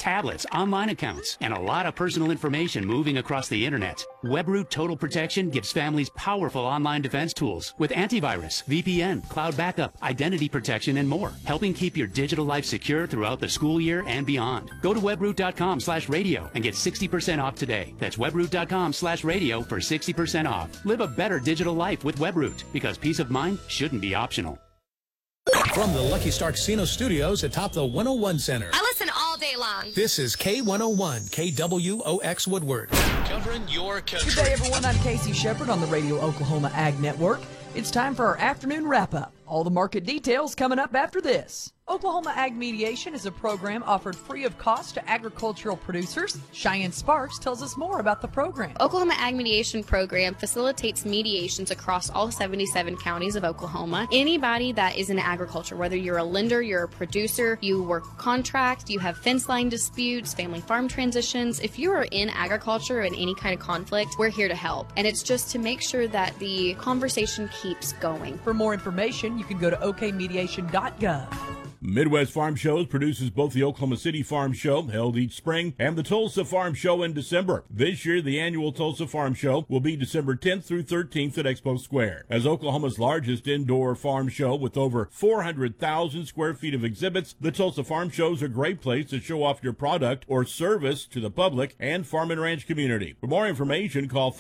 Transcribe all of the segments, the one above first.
tablets, online accounts, and a lot of personal information moving across the internet. WebRoot Total Protection gives families powerful online defense tools with antivirus, VPN, cloud backup, identity protection, and more, helping keep your digital life secure throughout the school year and beyond. Go to webroot.com/radio and get 60% off today. That's webroot.com/radio for 60% off. Live a better digital life with WebRoot, because peace of mind shouldn't be optional. From the Lucky Star Casino Studios atop the 101 Center. I listen all day long. This is K101, KWOX Woodward. Covering your country. Good day, everyone. I'm Casey Shepard on the Radio Oklahoma Ag Network. It's time for our afternoon wrap-up. All the market details coming up after this. Oklahoma Ag Mediation is a program offered free of cost to agricultural producers. Cheyenne Sparks tells us more about the program. Oklahoma Ag Mediation Program facilitates mediations across all 77 counties of Oklahoma. Anybody that is in agriculture, whether you're a lender, you're a producer, you work contract, you have fence line disputes, family farm transitions, if you are in agriculture in any kind of conflict, we're here to help. And it's just to make sure that the conversation keeps going. For more information, you can go to okmediation.gov. Midwest Farm Shows produces both the Oklahoma City Farm Show, held each spring, and the Tulsa Farm Show in December. This year, the annual Tulsa Farm Show will be December 10th through 13th at Expo Square. As Oklahoma's largest indoor farm show with over 400,000 square feet of exhibits, the Tulsa Farm Show is a great place to show off your product or service to the public and farm and ranch community. For more information, call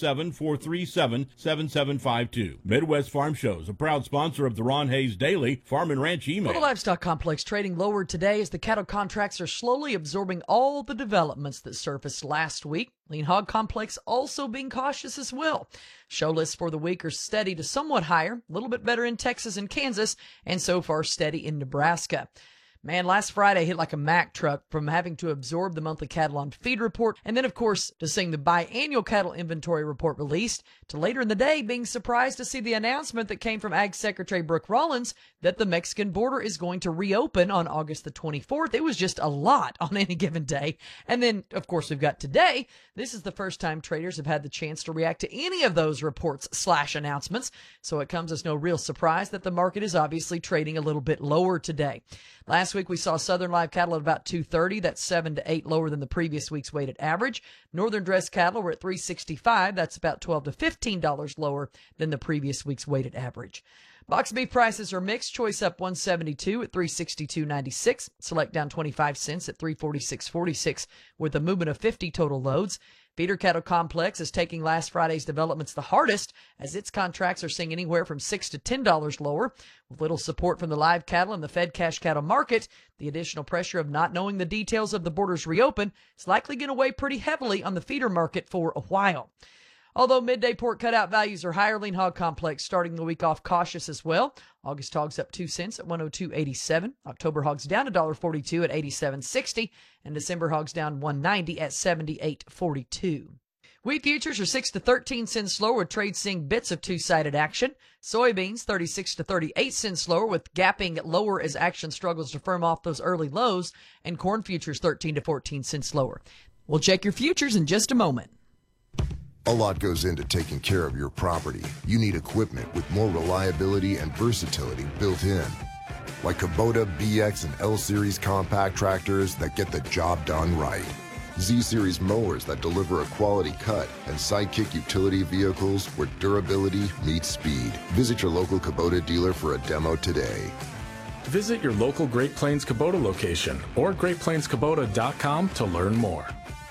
507-437-7752. Midwest Farm Shows, a proud sponsor of the Ron Hayes Daily Farm and Ranch email. The livestock complex trading lower today as the cattle contracts are slowly absorbing all the developments that surfaced last week. Lean hog complex also being cautious as well. Show lists for the week are steady to somewhat higher, a little bit better in Texas and Kansas, and so far steady in Nebraska. Man, last Friday hit like a Mack truck from having to absorb the monthly cattle on feed report, and then, of course, to seeing the biannual cattle inventory report released, to later in the day being surprised to see the announcement that came from Ag Secretary Brooke Rollins that the Mexican border is going to reopen on August the 24th. It was just a lot on any given day. And then, of course, we've got today. This is the first time traders have had the chance to react to any of those reports/announcements, so it comes as no real surprise that the market is obviously trading a little bit lower today. Last week, we saw Southern live cattle at about 230. That's 7 to 8 lower than the previous week's weighted average. Northern dressed cattle were at 365. That's about $12 to $15 lower than the previous week's weighted average. Box beef prices are mixed. Choice up 172 at 362.96. Select down 25 cents at 346.46 with a movement of 50 total loads. Feeder cattle complex is taking last Friday's developments the hardest as its contracts are seeing anywhere from $6 to $10 lower. With little support from the live cattle and the fed cash cattle market, the additional pressure of not knowing the details of the borders reopen is likely going to weigh pretty heavily on the feeder market for a while. Although midday pork cutout values are higher, lean hog complex starting the week off cautious as well. August hogs up 2 cents at 102.87. October hogs down $1.42 at 87.60. And December hogs down 1.90 at 78.42. Wheat futures are 6 to 13 cents lower with trade seeing bits of two-sided action. Soybeans 36 to 38 cents lower with gapping lower as action struggles to firm off those early lows. And corn futures 13 to 14 cents lower. We'll check your futures in just a moment. A lot goes into taking care of your property. You need equipment with more reliability and versatility built in. Like Kubota BX and L-Series compact tractors that get the job done right. Z-Series mowers that deliver a quality cut, and Sidekick utility vehicles where durability meets speed. Visit your local Kubota dealer for a demo today. Visit your local Great Plains Kubota location or GreatPlainsKubota.com to learn more.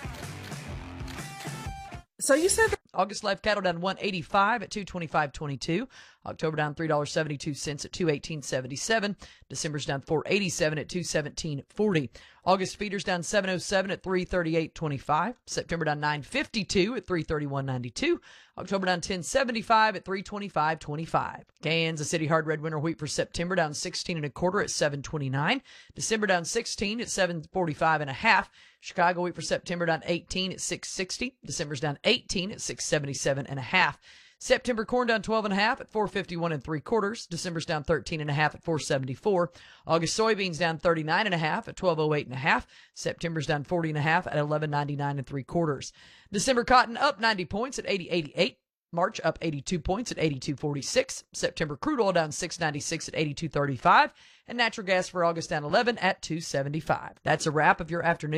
So you said August live cattle down 185 at 225.22. October down $3.72 at 218.77. December's down 4.87 at 217.40. August feeders down 707 at 338.25. September down 952 at 331.92. October down 1075 at 325.25. Kansas City hard red winter wheat for September down 16 and a quarter at 729. December down 16 at 745 and a half. Chicago wheat for September down 18 at 660. December's down 18 at 677 and a half. September corn down 12 and a half at 451 and 3/4. December's down 13 and a half at 474. August soybeans down 39 and a half at 1208 and a half. September's down 40 and a half at 1199 and 3/4. December cotton up 90 points at 80.88. March up 82 points at 82.46. September crude oil down 6.96 at 82.35. And natural gas for August down 11 at 2.75. That's a wrap of your afternoon.